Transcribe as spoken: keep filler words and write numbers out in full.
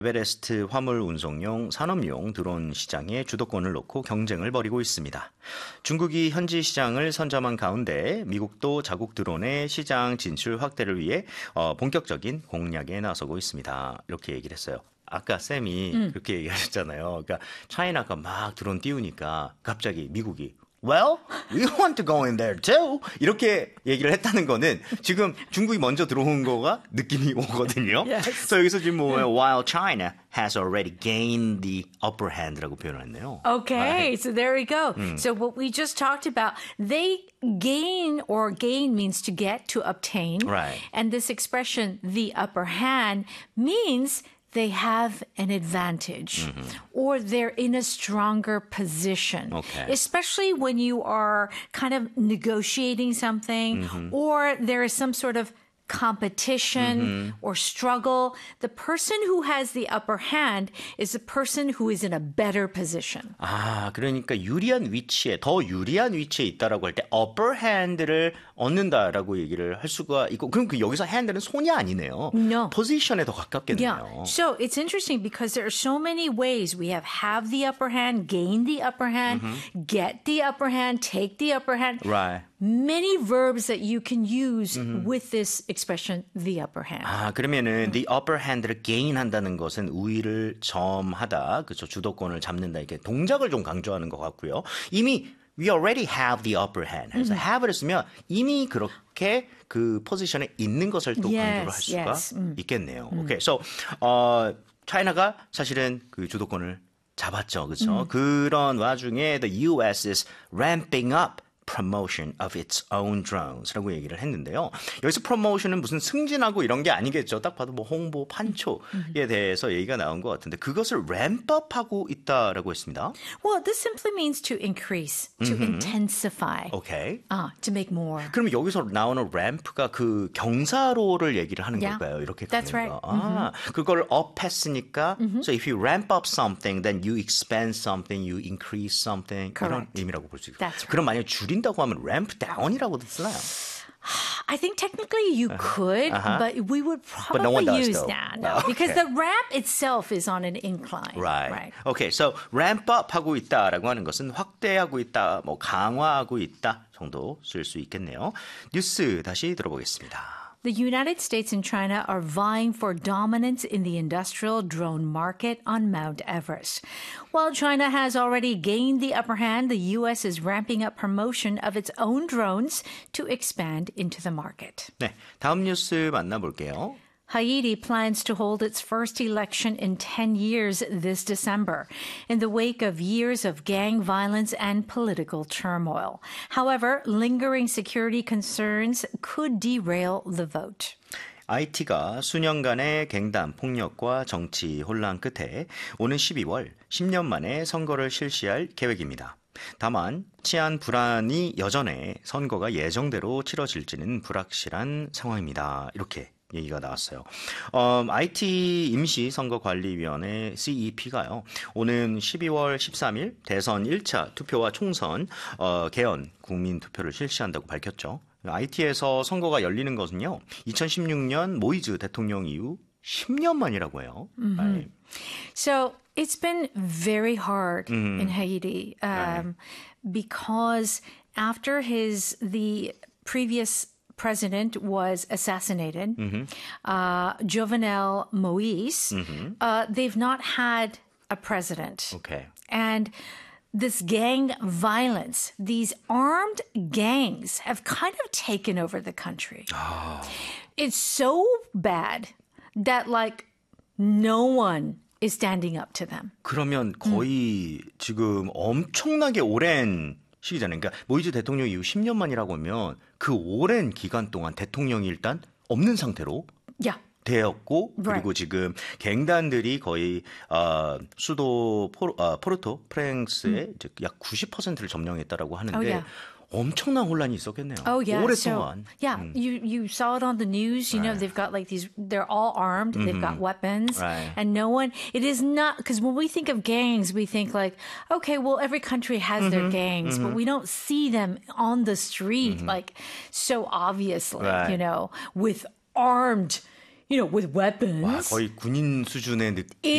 에베레스트 화물 운송용, 산업용 드론 시장에 주도권을 놓고 경쟁을 벌이고 있습니다. 중국이 현지 시장을 선점한 가운데 미국도 자국 드론의 시장 진출 확대를 위해 어, 본격적인 공략에 나서고 있습니다. 이렇게 얘기를 했어요. 아까 쌤이 음. 그렇게 얘기하셨잖아요. 그러니까 차이나가 막 드론 띄우니까 갑자기 미국이 Well, we want to go in there too. 이렇게 얘기를 했다는 거는 지금 중국이 먼저 들어온 거가 느낌이 오거든요. Yes. 그래서 여기서 지금 뭐 while China has already gained the upper hand라고 표현했네요. Okay, Right. so there we go. So what we just talked about, they gain, or gain means to get, to obtain. Right. And this expression, the upper hand, means they have an advantage or they're in a stronger position. Okay. Especially when you are kind of negotiating something or there is some sort of competition or struggle. The person who has the upper hand is the person who is in a better position. 아, 그러니까 유리한 위치에, 더 유리한 위치에 있다라고 할 때 upper hand를 얻는다라고 얘기를 할 수가 있고, 그럼 그 여기서 hand는 손이 아니네요. No. 포지션에 더 가깝겠네요. Yeah. So it's interesting because there are so many ways we have have the upper hand, gain the upper hand, get the upper hand, take the upper hand. Right. Many verbs that you can use with this expression, the upper hand. 아, 그러면은 the upper hand를 gain한다는 것은 우위를 점하다, 그렇죠? 주도권을 잡는다, 이렇게 동작을 좀 강조하는 것 같고요. 이미 we already have the upper hand. 그래서 have를 쓰면 이미 그렇게 그 포지션에 있는 것을 또 Yes, 강조를 할 수가 yes. 음. 있겠네요. 오케이, so 어, 차이나가 사실은 그 주도권을 잡았죠, 그렇죠? 그런 와중에 the U S is ramping up promotion of its own drones라고 얘기를 했는데요. 여기서 promotion은 무슨 승진하고 이런 게 아니겠죠. 딱 봐도 뭐 홍보, 판초에 대해서 얘기가 나온 것 같은데 그것을 ramp up하고 있다라고 했습니다. Well, this simply means to increase, to intensify, 오케이. uh, to make more. 그러면 여기서 나오는 ramp가 그 경사로를 얘기를 하는 Yeah, 걸까요? 이렇게 that's 가는 right. 거. 아, 그걸 up 했으니까 so if you ramp up something, then you expand something, you increase something 이런 Correct. 의미라고 볼 수 있어요. That's right. 그럼 만약에 줄인다고 하면 ramp down이라고도 쓰나요? I think technically you could, Uh-huh. but we would But no one probably does, use though. that. No, Oh, because okay. the ramp itself is on an incline. Right. Right. Okay. So ramp up 하고 있다라고 하는 것은 확대하고 있다, 뭐 강화하고 있다 정도 쓸 수 있겠네요. 뉴스 다시 들어보겠습니다. The United States and China are vying for dominance in the industrial drone market on Mount Everest. While China has already gained the upper hand, the U S is ramping up promotion of its own drones to expand into the market. 네, 다음 뉴스 만나볼게요. Haiti plans to hold its first election in ten years this December, in the wake of years of gang violence and political turmoil. However, lingering security concerns could derail the vote. 아이티가 수년간의 갱단 폭력과 정치 혼란 끝에 오는 십이월 십 년 만에 선거를 실시할 계획입니다. 다만 치안 불안이 여전해 선거가 예정대로 치러질지는 불확실한 상황입니다. 이렇게 얘기가 나왔어요. 어, 아이티 임시선거관리위원회 씨이피가요. 오는 십이월 십삼일 대선 일 차 투표와 총선 어, 개헌 국민투표를 실시한다고 밝혔죠. 아이티에서 선거가 열리는 것은요. 이천십육 년 모이즈 대통령 이후 십 년 만이라고 해요. Mm-hmm. So it's been very hard Mm-hmm. in Haiti um, Right. because after his the previous president was assassinated, uh, Jovenel Moise, uh, they've not had a president. 오케이. And this gang violence, these armed gangs have kind of taken over the country. It's so bad that like no one is standing up to them. 그러면 거의 지금 엄청나게 오랜 시기잖아요. 그러니까 모이즈 대통령 이후 십 년 만이라고 하면 그 오랜 기간 동안 대통령이 일단 없는 상태로 Yeah. 되었고 Right. 그리고 지금 갱단들이 거의 어, 수도 포르, 어, 포르토 프랑스의 이제 약 구십 퍼센트를 점령했다라고 하는데 Oh, yeah. 엄청난 혼란이 있었겠네요. Oh yeah. 오랫동안. So, yeah, you you saw it on the news. You know, they've got like these. They're all armed. They've got weapons, Right. and no one. It is not because when we think of gangs, we think like, okay, well, every country has their gangs, but we don't see them on the street like so obviously. Right. You know, with armed, you know, with weapons. 와, 거의 군인 수준의 느,